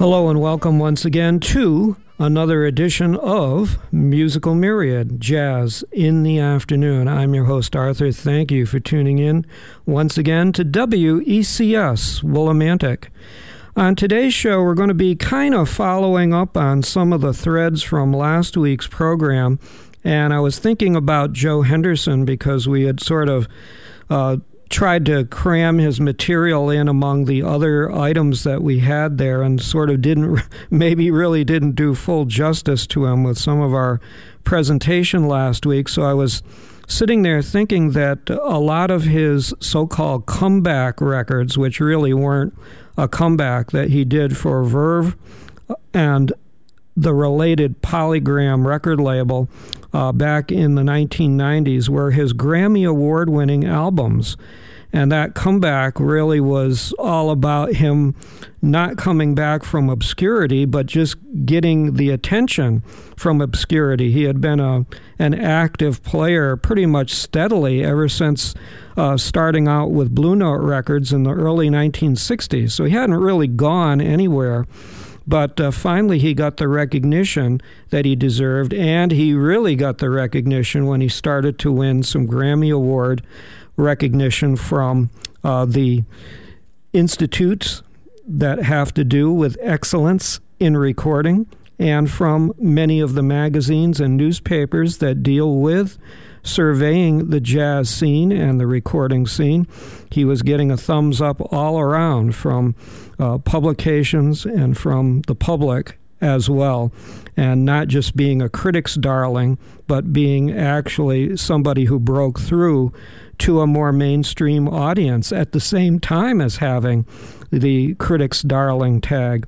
Hello and welcome once again to another edition of Musical Myriad, Jazz in the Afternoon. I'm your host, Arthur. Thank you for tuning in once again to WECS, Willimantic. On today's show, we're going to be kind of following up on some of the threads from last week's program, and I was thinking about Joe Henderson because we had sort of tried to cram his material in among the other items that we had there and sort of really didn't do full justice to him with some of our presentation last week. So I was sitting there thinking that a lot of his so-called comeback records, which really weren't a comeback, that he did for Verve and the related Polygram record label back in the 1990s, were his Grammy Award-winning albums. And that comeback really was all about him not coming back from obscurity, but just getting the attention from obscurity. He had been an active player pretty much steadily ever since starting out with Blue Note Records in the early 1960s. So he hadn't really gone anywhere. But finally he got the recognition that he deserved, and he really got the recognition when he started to win some Grammy Award recognition from the institutes that have to do with excellence in recording, and from many of the magazines and newspapers that deal with surveying the jazz scene and the recording scene. He was getting a thumbs up all around from publications and from the public as well, and not just being a critic's darling, but being actually somebody who broke through to a more mainstream audience at the same time as having the critic's darling tag.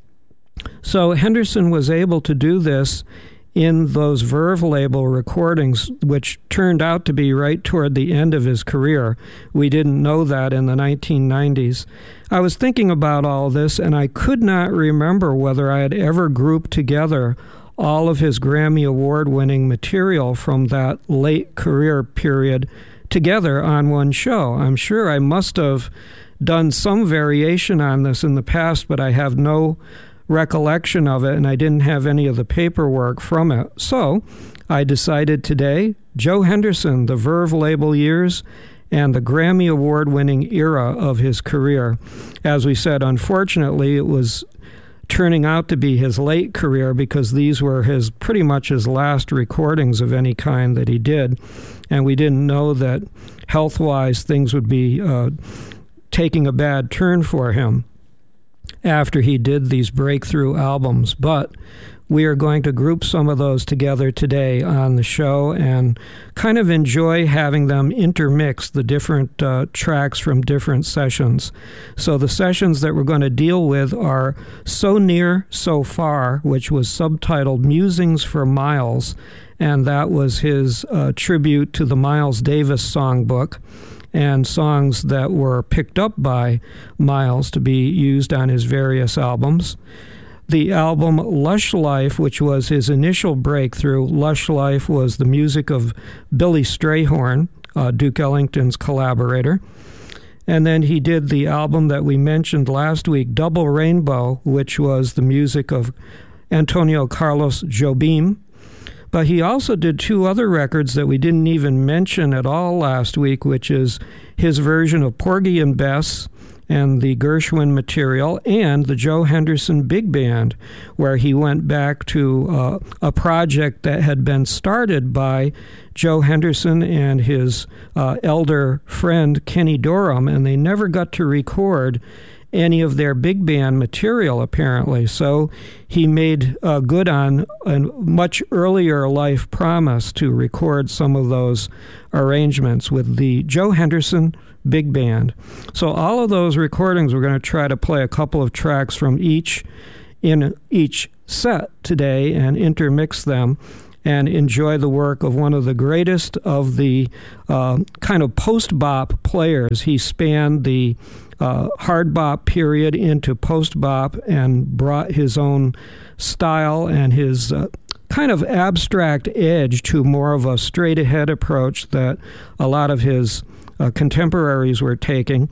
So Henderson was able to do this in those Verve label recordings, which turned out to be right toward the end of his career. We didn't know that in the 1990s. I was thinking about all this, and I could not remember whether I had ever grouped together all of his Grammy Award-winning material from that late career period together on one show. I'm sure I must have done some variation on this in the past, but I have no recollection of it, and I didn't have any of the paperwork from it. So I decided today, Joe Henderson, the Verve label years, and the Grammy Award-winning era of his career. As we said, unfortunately, it was turning out to be his late career because these were pretty much his last recordings of any kind that he did, and we didn't know that health-wise things would be taking a bad turn for him after he did these breakthrough albums. But we are going to group some of those together today on the show and kind of enjoy having them intermix the different tracks from different sessions. So the sessions that we're going to deal with are So Near, So Far, which was subtitled Musings for Miles, and that was his tribute to the Miles Davis songbook and songs that were picked up by Miles to be used on his various albums. The album Lush Life, which was his initial breakthrough. Lush Life was the music of Billy Strayhorn, Duke Ellington's collaborator. And then he did the album that we mentioned last week, Double Rainbow, which was the music of Antonio Carlos Jobim. But he also did two other records that we didn't even mention at all last week, which is his version of Porgy and Bess and the Gershwin material, and the Joe Henderson Big Band, where he went back to a project that had been started by Joe Henderson and his elder friend Kenny Dorham, and they never got to record any of their big band material, apparently. So he made good on a much earlier life promise to record some of those arrangements with the Joe Henderson Big Band. So all of those recordings, we're going to try to play a couple of tracks from each in each set today and intermix them and enjoy the work of one of the greatest of the kind of post-bop players. He spanned the hard bop period into post-bop and brought his own style and his kind of abstract edge to more of a straight-ahead approach that a lot of his contemporaries were taking.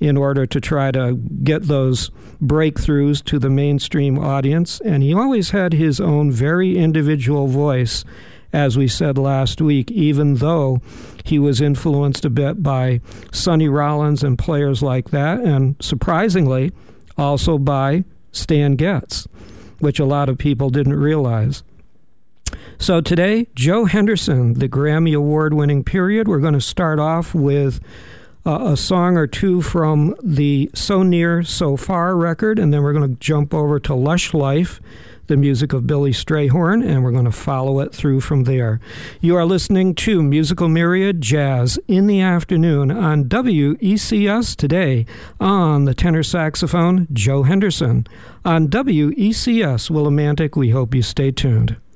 in order to try to get those breakthroughs to the mainstream audience. And he always had his own very individual voice, as we said last week, even though he was influenced a bit by Sonny Rollins and players like that, and surprisingly, also by Stan Getz, which a lot of people didn't realize. So today, Joe Henderson, the Grammy Award-winning period. We're going to start off with a song or two from the So Near, So Far record, and then we're going to jump over to Lush Life, the music of Billy Strayhorn, and we're going to follow it through from there. You are listening to Musical Myriad Jazz in the Afternoon on WECS today. On the tenor saxophone, Joe Henderson. On WECS Willimantic, we hope you stay tuned.